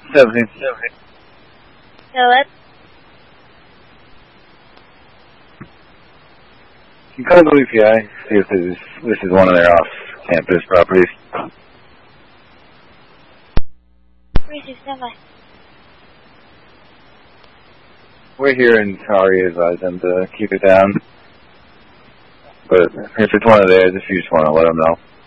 17. Yeah, let's. You can call WPI, see if this is one of their off-campus properties. 367. We're here and Kari advised them to keep it down. But if it's one of theirs, if you just want to let them know.